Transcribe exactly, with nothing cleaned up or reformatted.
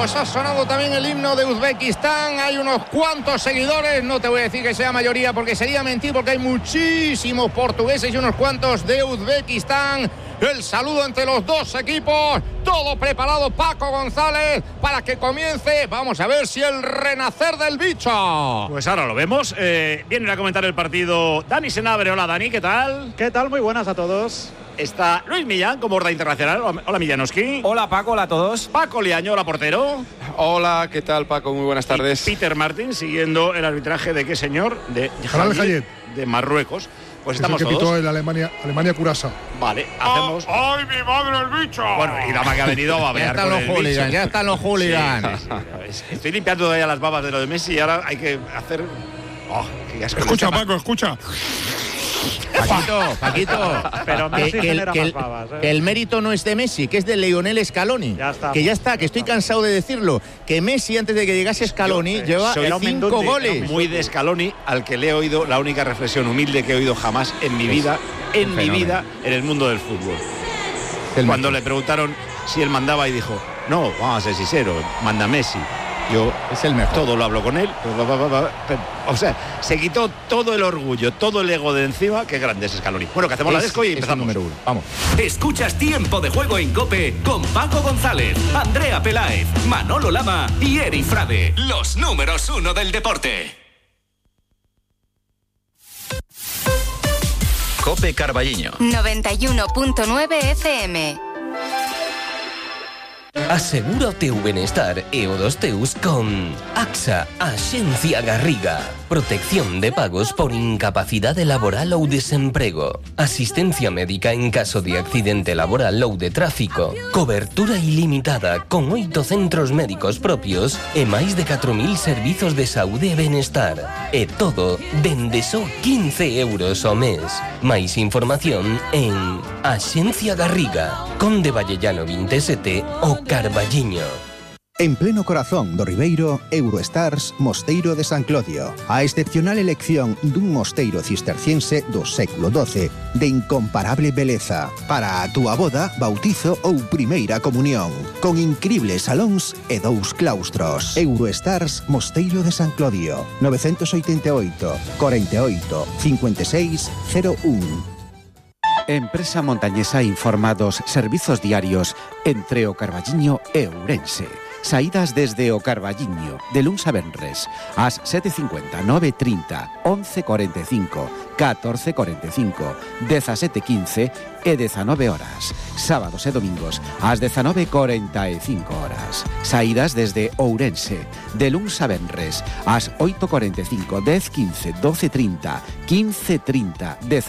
pues ha sonado también el himno de Uzbekistán. Hay unos cuantos seguidores, no te voy a decir que sea mayoría porque sería mentir, porque hay muchísimos portugueses y unos cuantos de Uzbekistán. El saludo entre los dos equipos, todo preparado, Paco González, para que comience. Vamos a ver si el renacer del bicho. Pues ahora lo vemos. Eh, vienen a comentar el partido Dani Senabre. Hola Dani, ¿qué tal? ¿Qué tal? Muy buenas a todos. Está Luis Millán como borda internacional. Hola Millanoski. Hola Paco, hola a todos. Paco Liaño, hola portero. Hola, ¿qué tal Paco? Muy buenas tardes. Y Peter Martin siguiendo el arbitraje de qué señor, de Javier de Marruecos. Pues es estamos el que todos. pitó el Alemania, Alemania Curasa. Vale, hacemos. ¡Ay, mi madre el bicho! Bueno, y Dama que ha venido a Ya hablar están con los el hooligans, bicho. ya están los hooligans. Sí, sí, sí. Estoy limpiando todavía las babas de lo de Messi y ahora hay que hacer. Oh, qué asco. Escucha, Paco, escucha. Paquito, Paquito, Pero Messi que, que el, genera que, más el, babas, ¿eh? que el mérito no es de Messi, que es de Lionel Scaloni. Ya está. Que ya está, que estoy cansado de decirlo. Que Messi, antes de que llegase Scaloni, Yo, eh, lleva soy cinco Mendundi, goles. Muy de Scaloni, al que le he oído la única reflexión humilde que he oído jamás en mi vida, en mi fenómeno. vida, en el mundo del fútbol. El Cuando mejor. le preguntaron si él mandaba y dijo, no, vamos a ser sinceros, manda Messi. Yo Es el mejor. todo lo hablo con él. O sea, se quitó todo el orgullo, todo el ego de encima. Qué grande es Scaloni. Bueno, que hacemos la Es- desco y es el empezamos. número uno. Vamos. Escuchas Tiempo de Juego en COPE con Paco González, Andrea Peláez, Manolo Lama y Eri Frade. Los números uno del deporte. COPE Carballiño. noventa y uno punto nueve F M. Asegura o teu benestar e o dos teus con AXA, Axencia Garriga. Protección de pagos por incapacidade laboral ou desemprego. Asistencia médica en caso de accidente laboral ou de tráfico. Cobertura ilimitada con oito centros médicos propios e máis de catro mil servizos de saúde e benestar. E todo dende só quince euros ao mes. Máis información en Axencia Garriga, Conde Vallellano veintisiete o Carballiño. En pleno corazón do Ribeiro, Eurostars Mosteiro de San Clodio. A excepcional elección dun mosteiro cisterciense do século doce, de incomparable beleza, para a túa boda, bautizo ou primeira comunión, con incribles salóns e dous claustros. Eurostars Mosteiro de San Clodio, novecientos ochenta e oito, cuarenta y ocho, cincuenta y seis, cero uno. Empresa montañesa informados servizos diarios entre o Carballiño e Ourense. Saídas desde o Carballiño, de luns a venres, ás sete e cincuenta, nove e trinta, once e cuarenta e cinco, catorce e cuarenta e cinco, dezasete e quince e dezanove horas. Sábados e domingos, ás dezanove e cuarenta e cinco horas. Saídas desde Ourense, de luns a venres, ás oito e cuarenta e cinco, dez e quince, doce e trinta, quince e trinta, dez